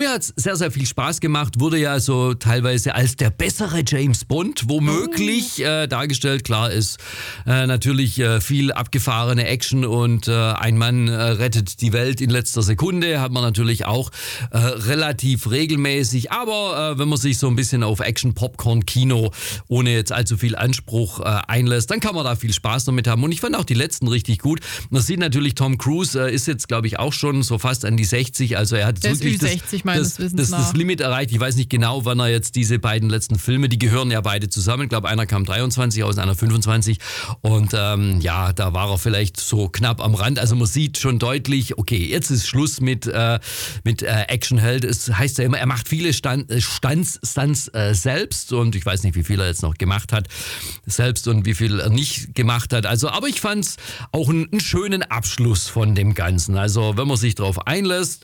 Mir hat's sehr, sehr viel Spaß gemacht. Wurde ja so teilweise als der bessere James Bond womöglich dargestellt. Klar ist natürlich viel abgefahrene Action und ein Mann rettet die Welt in letzter Sekunde. Hat man natürlich auch relativ regelmäßig. Aber wenn man sich so ein bisschen auf Action-Popcorn-Kino ohne jetzt allzu viel Anspruch einlässt, dann kann man da viel Spaß damit haben. Und ich fand auch die letzten richtig gut. Man sieht natürlich, Tom Cruise ist jetzt, glaube ich, auch schon so fast an die 60. Also er hat jetzt wirklich das Limit erreicht. Ich weiß nicht genau, wann er jetzt diese beiden letzten Filme, die gehören ja beide zusammen. Ich glaube, einer kam 23 aus, einer 25. Und ja, da war er vielleicht so knapp am Rand. Also man sieht schon deutlich, okay, jetzt ist Schluss mit Actionheld. Es heißt ja immer, er macht viele Stunts selbst. Und ich weiß nicht, wie viel er jetzt noch gemacht hat selbst und wie viel er nicht gemacht hat. Also, aber ich fand es auch einen schönen Abschluss von dem Ganzen. Also, wenn man sich darauf einlässt,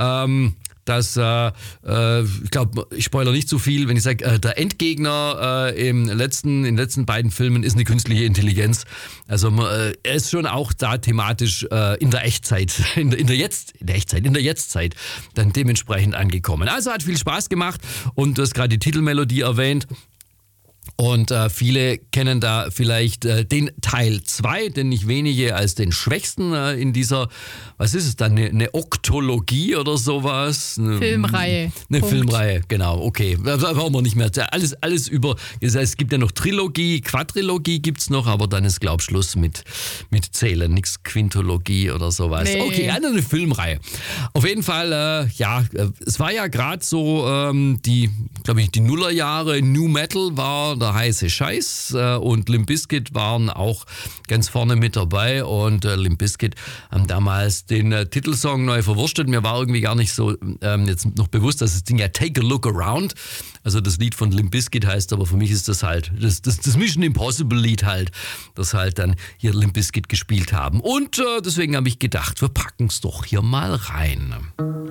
dass, ich glaube, ich spoilere nicht zu viel, wenn ich sage, der Endgegner in den letzten beiden Filmen ist eine künstliche Intelligenz. Also er ist schon auch da thematisch in der Echtzeit, in der Jetztzeit dann dementsprechend angekommen. Also hat viel Spaß gemacht und du hast gerade die Titelmelodie erwähnt. Und viele kennen da vielleicht den Teil 2, denn nicht wenige als den schwächsten in dieser, was ist es dann, eine Oktologie oder sowas? Filmreihe. Eine Filmreihe, genau, okay. Da brauchen wir nicht mehr. Alles über, das heißt, es gibt ja noch Trilogie, Quadrilogie gibt's noch, aber dann ist, glaube ich, Schluss mit Zählen, nichts Quintologie oder sowas. Nee. Okay, eine Filmreihe. Auf jeden Fall, es war ja gerade so die Nullerjahre, New Metal war der heiße Scheiß und Limp Bizkit waren auch ganz vorne mit dabei und Limp Bizkit haben damals den Titelsong neu verwurstet. Mir war irgendwie gar nicht so jetzt noch bewusst, dass das Ding ja Take a Look Around, also das Lied von Limp Bizkit heißt, aber für mich ist das halt das Mission Impossible Lied halt, das halt dann hier Limp Bizkit gespielt haben. Und deswegen habe ich gedacht, wir packen es doch hier mal rein.